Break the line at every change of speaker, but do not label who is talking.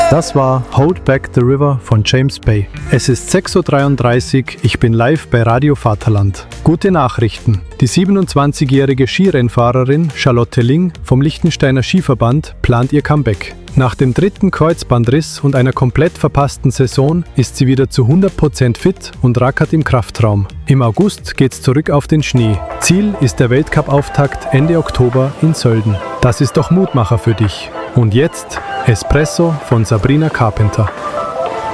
Das war Hold Back the River von James Bay. Es ist 6:33 Uhr, ich bin live bei Radio Vaterland. Gute Nachrichten. Die 27-jährige Skirennfahrerin Charlotte Ling vom Liechtensteiner Skiverband plant ihr Comeback. Nach dem 3. Kreuzbandriss und einer komplett verpassten Saison ist sie wieder zu 100% fit und rackert im Kraftraum. Im August geht's zurück auf den Schnee. Ziel ist der Weltcup-Auftakt Ende Oktober in Sölden. Das ist doch Mutmacher für dich. Und jetzt Espresso von Sabrina Carpenter.